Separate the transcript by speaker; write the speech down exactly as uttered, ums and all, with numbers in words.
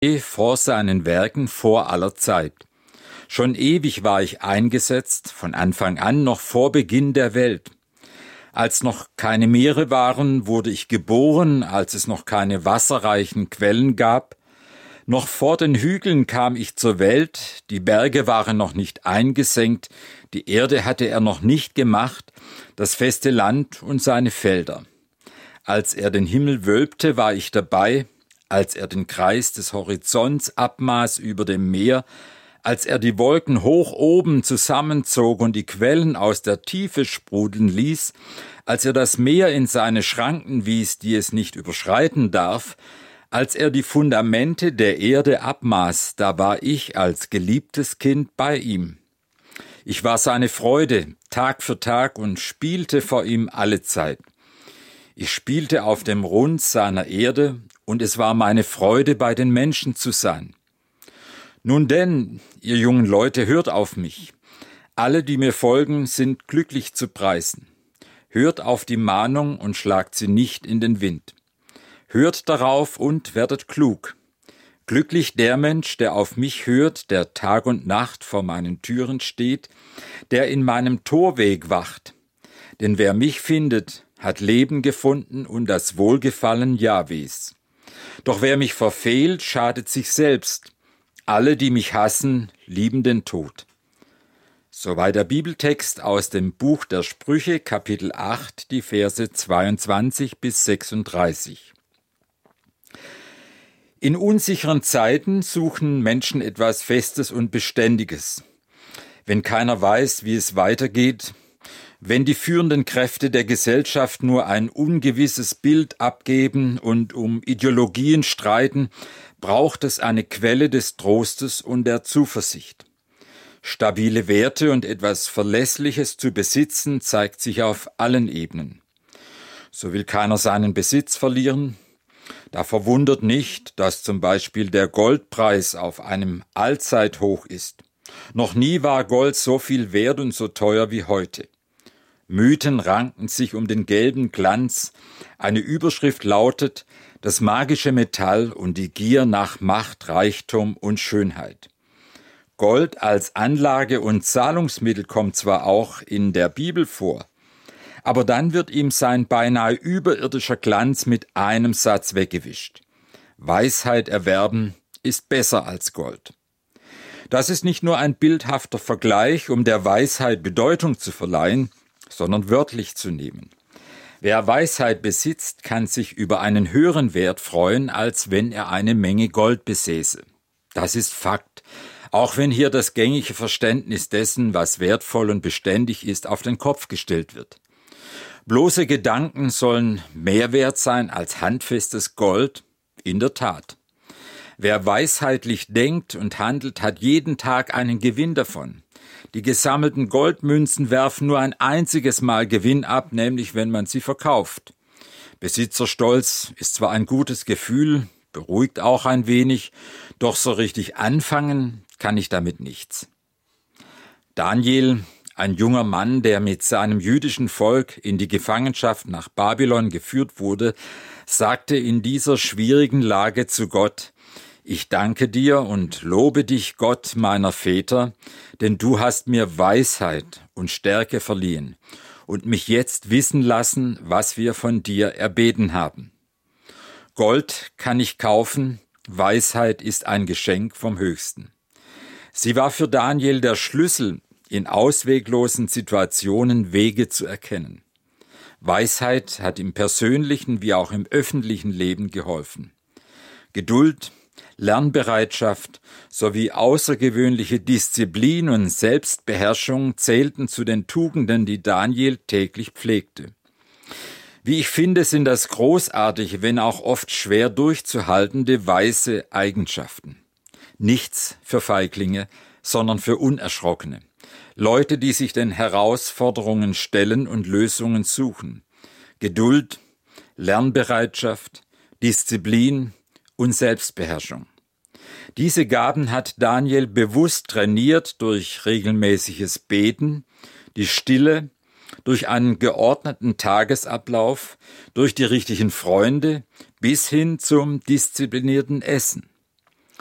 Speaker 1: vor seinen Werken vor aller Zeit. Schon ewig war ich eingesetzt, von Anfang an, noch vor Beginn der Welt. Als noch keine Meere waren, wurde ich geboren, als es noch keine wasserreichen Quellen gab. Noch vor den Hügeln kam ich zur Welt, die Berge waren noch nicht eingesenkt, die Erde hatte er noch nicht gemacht, das feste Land und seine Felder. Als er den Himmel wölbte, war ich dabei, als er den Kreis des Horizonts abmaß über dem Meer, als er die Wolken hoch oben zusammenzog und die Quellen aus der Tiefe sprudeln ließ, als er das Meer in seine Schranken wies, die es nicht überschreiten darf, als er die Fundamente der Erde abmaß, da war ich als geliebtes Kind bei ihm. Ich war seine Freude, Tag für Tag, und spielte vor ihm alle Zeit. Ich spielte auf dem Rund seiner Erde, und es war meine Freude, bei den Menschen zu sein. Nun denn, ihr jungen Leute, hört auf mich. Alle, die mir folgen, sind glücklich zu preisen. Hört auf die Mahnung und schlagt sie nicht in den Wind. Hört darauf und werdet klug. Glücklich der Mensch, der auf mich hört, der Tag und Nacht vor meinen Türen steht, der in meinem Torweg wacht. Denn wer mich findet, hat Leben gefunden und das Wohlgefallen Jahwes. Doch wer mich verfehlt, schadet sich selbst. Alle, die mich hassen, lieben den Tod. Soweit der Bibeltext aus dem Buch der Sprüche, Kapitel acht, die Verse zweiundzwanzig bis sechsunddreißig. In unsicheren Zeiten suchen Menschen etwas Festes und Beständiges. Wenn keiner weiß, wie es weitergeht, wenn die führenden Kräfte der Gesellschaft nur ein ungewisses Bild abgeben und um Ideologien streiten, braucht es eine Quelle des Trostes und der Zuversicht. Stabile Werte und etwas Verlässliches zu besitzen, zeigt sich auf allen Ebenen. So will keiner seinen Besitz verlieren. Da verwundert nicht, dass zum Beispiel der Goldpreis auf einem Allzeithoch ist. Noch nie war Gold so viel wert und so teuer wie heute. Mythen ranken sich um den gelben Glanz. Eine Überschrift lautet: das magische Metall und die Gier nach Macht, Reichtum und Schönheit. Gold als Anlage und Zahlungsmittel kommt zwar auch in der Bibel vor, aber dann wird ihm sein beinahe überirdischer Glanz mit einem Satz weggewischt. Weisheit erwerben ist besser als Gold. Das ist nicht nur ein bildhafter Vergleich, um der Weisheit Bedeutung zu verleihen, sondern wörtlich zu nehmen. Wer Weisheit besitzt, kann sich über einen höheren Wert freuen, als wenn er eine Menge Gold besäße. Das ist Fakt, auch wenn hier das gängige Verständnis dessen, was wertvoll und beständig ist, auf den Kopf gestellt wird. Bloße Gedanken sollen mehr wert sein als handfestes Gold? In der Tat. Wer weisheitlich denkt und handelt, hat jeden Tag einen Gewinn davon. Die gesammelten Goldmünzen werfen nur ein einziges Mal Gewinn ab, nämlich wenn man sie verkauft. Besitzerstolz ist zwar ein gutes Gefühl, beruhigt auch ein wenig, doch so richtig anfangen kann ich damit nichts. Daniel, ein junger Mann, der mit seinem jüdischen Volk in die Gefangenschaft nach Babylon geführt wurde, sagte in dieser schwierigen Lage zu Gott: Ich danke dir und lobe dich, Gott meiner Väter, denn du hast mir Weisheit und Stärke verliehen und mich jetzt wissen lassen, was wir von dir erbeten haben. Gold kann ich kaufen, Weisheit ist ein Geschenk vom Höchsten. Sie war für Daniel der Schlüssel, in ausweglosen Situationen Wege zu erkennen. Weisheit hat im persönlichen wie auch im öffentlichen Leben geholfen. Geduld, Lernbereitschaft sowie außergewöhnliche Disziplin und Selbstbeherrschung zählten zu den Tugenden, die Daniel täglich pflegte. Wie ich finde, sind das großartige, wenn auch oft schwer durchzuhaltende, weise Eigenschaften. Nichts für Feiglinge, sondern für Unerschrockene. Leute, die sich den Herausforderungen stellen und Lösungen suchen. Geduld, Lernbereitschaft, Disziplin und Selbstbeherrschung. Diese Gaben hat Daniel bewusst trainiert durch regelmäßiges Beten, die Stille, durch einen geordneten Tagesablauf, durch die richtigen Freunde bis hin zum disziplinierten Essen.